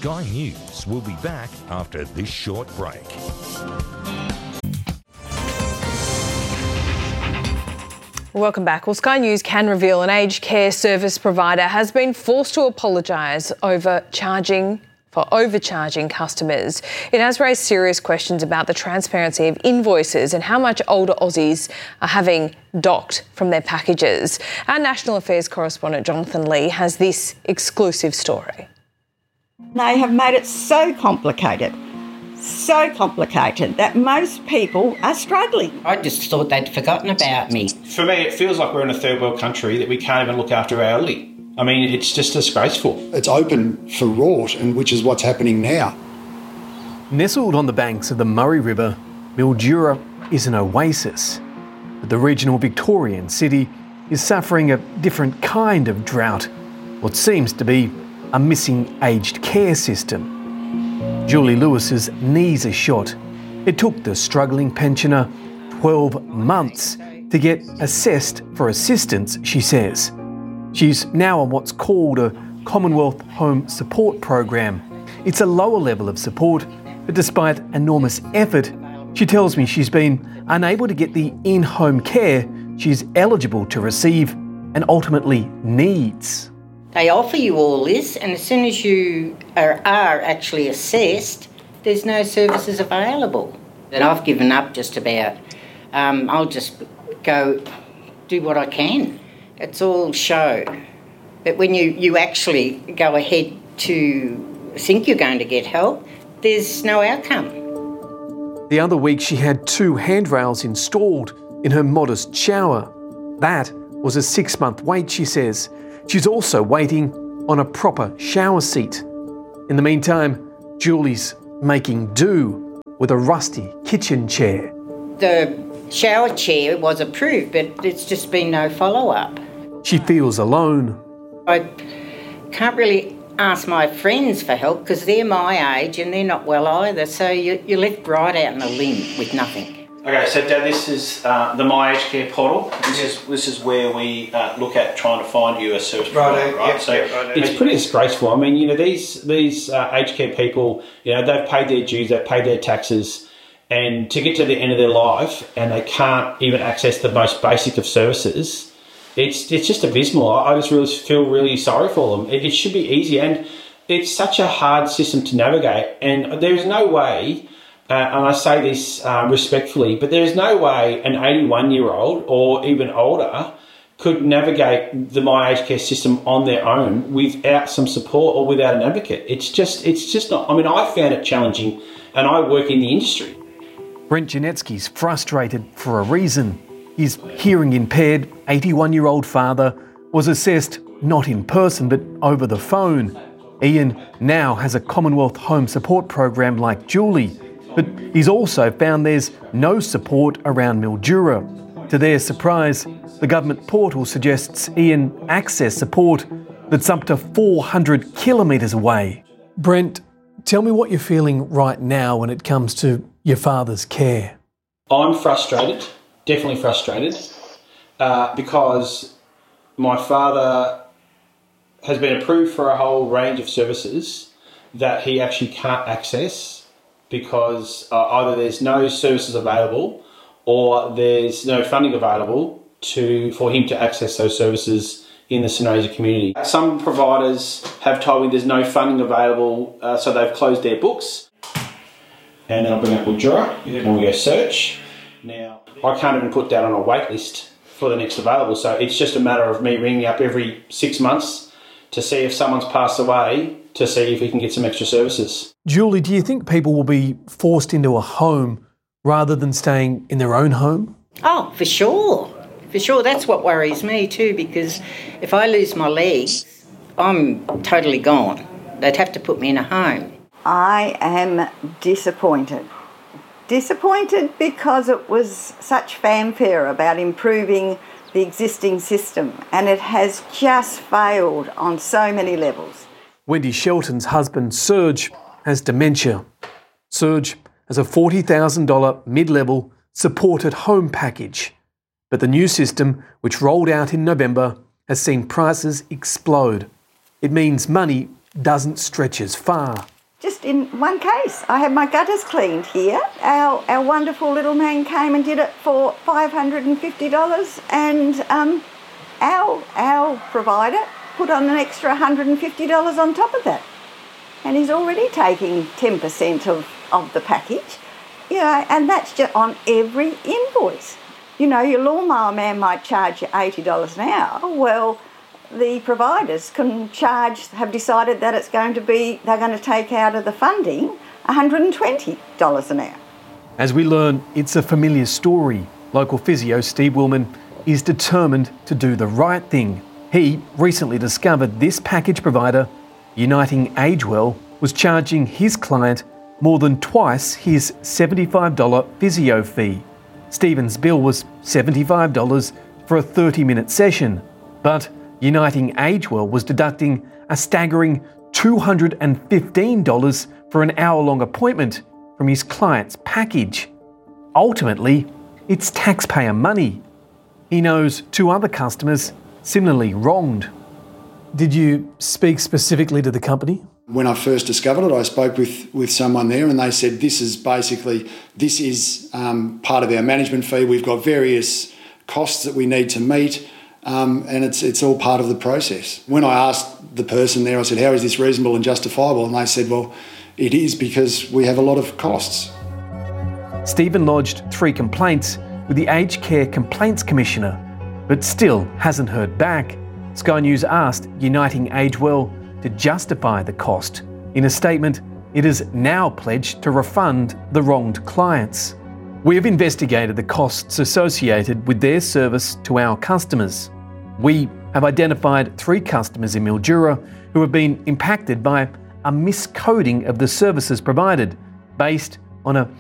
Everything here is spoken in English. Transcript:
Sky News will be back after this short break. Welcome back. Well, Sky News can reveal an aged care service provider has been forced to apologise for overcharging customers. It has raised serious questions about the transparency of invoices and how much older Aussies are having docked from their packages. Our National Affairs correspondent Jonathan Lee has this exclusive story. They have made it so complicated that most people are struggling. I just thought they'd forgotten about me. For me, it feels like we're in a third world country that we can't even look after our elderly. I mean, it's just disgraceful. It's open for rort, and which is what's happening now. Nestled on the banks of the Murray River, Mildura is an oasis. But the regional Victorian city is suffering a different kind of drought, what seems to be a missing aged care system. Julie Lewis's knees are shot. It took the struggling pensioner 12 months to get assessed for assistance, she says. She's now on what's called a Commonwealth Home Support Program. It's a lower level of support, but despite enormous effort, she tells me she's been unable to get the in-home care she's eligible to receive and ultimately needs. They offer you all this, and as soon as you are actually assessed, there's no services available. And I've given up just about. I'll just go do what I can. It's all show. But when you actually go ahead to think you're going to get help, there's no outcome. The other week she had 2 handrails installed in her modest shower. That was a 6-month wait, she says. She's also waiting on a proper shower seat. In the meantime, Julie's making do with a rusty kitchen chair. The shower chair was approved, but it's just been no follow-up. She feels alone. I can't really ask my friends for help because they're my age and they're not well either, so you're left right out in a limb with nothing. Okay, so Dad, this is the My Aged Care portal. This is where we look at trying to find you a service provider, right? It's pretty disgraceful. I mean, you know, these aged care people, you know, they've paid their dues, they've paid their taxes, and to get to the end of their life and they can't even access the most basic of services. It's just abysmal. I just really feel really sorry for them. It should be easy, and it's such a hard system to navigate. And there's no way, and I say this respectfully, but there's no way an 81-year-old or even older could navigate the My Aged Care system on their own without some support or without an advocate. It's just not. I mean, I found it challenging, and I work in the industry. Brent Janetsky's frustrated for a reason. His hearing impaired 81-year-old father was assessed not in person but over the phone. Ian now has a Commonwealth Home Support Program like Julie, but he's also found there's no support around Mildura. To their surprise, the government portal suggests Ian access support that's up to 400 kilometres away. Brent, tell me what you're feeling right now when it comes to your father's care. I'm frustrated. Definitely frustrated because my father has been approved for a whole range of services that he actually can't access because either there's no services available or there's no funding available for him to access those services in the St Asia community. Some providers have told me there's no funding available, so they've closed their books. And then I'll bring up Mildura and we go search. Now, I can't even put that on a wait list for the next available, so it's just a matter of me ringing up every 6 months to see if someone's passed away, to see if we can get some extra services. Julie, do you think people will be forced into a home rather than staying in their own home? Oh, for sure. For sure. That's what worries me too, because if I lose my legs, I'm totally gone. They'd have to put me in a home. I am disappointed. Disappointed because it was such fanfare about improving the existing system, and it has just failed on so many levels. Wendy Shelton's husband, Serge, has dementia. Serge has a $40,000 mid-level supported home package. But the new system, which rolled out in November, has seen prices explode. It means money doesn't stretch as far. Just in one case, I had my gutters cleaned here. Our wonderful little man came and did it for $550, and our provider put on an extra $150 on top of that. And he's already taking 10% of the package, and that's just on every invoice. Your lawnmower man might charge you $80 an hour. Well, the providers have decided that they're going to take out of the funding $120 an hour. As we learn, it's a familiar story. Local physio Steve Willman is determined to do the right thing. He recently discovered this package provider, Uniting Agewell, was charging his client more than twice his $75 physio fee. Stephen's bill was $75 for a 30-minute session, but Uniting Agewell was deducting a staggering $215 for an hour-long appointment from his client's package. Ultimately, it's taxpayer money. He knows two other customers similarly wronged. Did you speak specifically to the company? When I first discovered it, I spoke with someone there, and they said this is part of our management fee. We've got various costs that we need to meet, and it's all part of the process. When I asked the person there, I said, how is this reasonable and justifiable? And they said, well, it is because we have a lot of costs. Stephen lodged 3 complaints with the Aged Care Complaints Commissioner, but still hasn't heard back. Sky News asked Uniting Agewell to justify the cost. In a statement, it has now pledged to refund the wronged clients. We have investigated the costs associated with their service to our customers. We have identified 3 customers in Mildura who have been impacted by a miscoding of the services provided based on a